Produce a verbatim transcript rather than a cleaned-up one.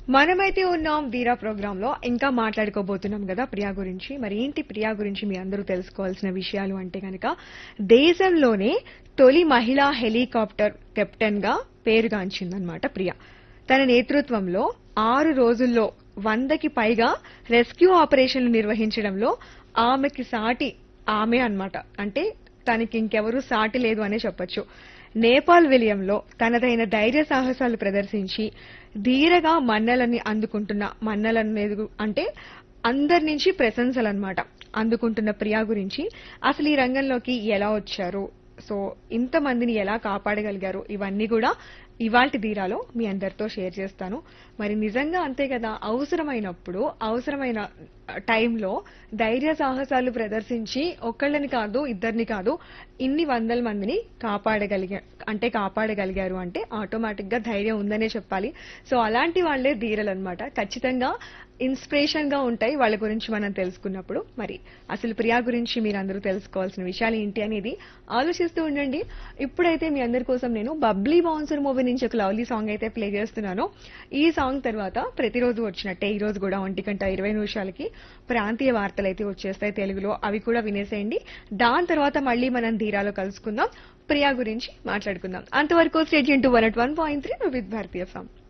మనమైతే ఉన్నాం వీరా ప్రోగ్రామ్ లో ఇంకా మాట్లాడుకోబోతున్నాం కదా ప్రియా గురించి. మరి ఏంటి ప్రియా గురించి మీ అందరూ తెలుసుకోవాల్సిన విషయాలు అంటే గనక, దేశంలోనే తొలి మహిళా హెలికాప్టర్ కెప్టెన్ గా పేరుగాంచిందనమాట ప్రియా. తన నేతృత్వంలో ఆరు రోజుల్లో వందకి పైగా రెస్క్యూ ఆపరేషన్లు నిర్వహించడంలో ఆమెకి సాటి ఆమె అన్నమాట. అంటే తనకి ఇంకెవరూ సాటి లేదు అనే చెప్పొచ్చు. నేపాల్ విలియంలో తనదైన ధైర్య సాహసాలు ప్రదర్శించి ధీరగా మన్నలని అందుకుంటున్న మన్నలనేది అంటే అందరి నుంచి ప్రశంసలన్నమాట అందుకుంటున్న ప్రియా గురించి, అసలు ఈ రంగంలోకి ఎలా వచ్చారు, సో ఇంతమందిని ఎలా కాపాడగలిగారు, ఇవన్నీ కూడా ఇవాల్టి ధీరాలో మీ అందరితో షేర్ చేస్తాను. మరి నిజంగా అంతే కదా, అవసరమైనప్పుడు అవసరమైన టైంలో ధైర్య సాహసాలు ప్రదర్శించి ఒక్కళ్ళని కాదు ఇద్దరిని కాదు ఇన్ని వందల మందిని కాపాడగలిగా అంటే కాపాడగలిగారు అంటే ఆటోమేటిక్ గా ధైర్యం ఉందనే చెప్పాలి. సో అలాంటి వాళ్లే ధీరలు అనమాట. ఖచ్చితంగా ఇన్స్పిరేషన్ గా ఉంటాయి వాళ్ళ గురించి మనం తెలుసుకున్నప్పుడు. మరి అసలు ప్రియా గురించి మీరందరూ తెలుసుకోవాల్సిన విషయాలు ఏంటి అనేది ఆలోచిస్తూ ఉండండి. ఇప్పుడైతే మీ అందరి కోసం నేను బబ్లీ బౌన్సర్ మూవీ నుంచి ఒక లవ్లీ సాంగ్ అయితే ప్లే చేస్తున్నాను. ఈ సాంగ్ తర్వాత ప్రతిరోజు వచ్చినట్టే ఈ రోజు కూడా ఒంటి గంట ఇరవై నిమిషాలకి ప్రాంతీయ వార్తలు అయితే వచ్చేస్తాయి తెలుగులో, అవి కూడా వినేసేయండి. దాని తర్వాత మళ్ళీ మనం ధీరాలో కలుసుకుందాం, ప్రియా గురించి మాట్లాడుకుందాం. అంతవరకు state to one at one point three with Bharatiya FM.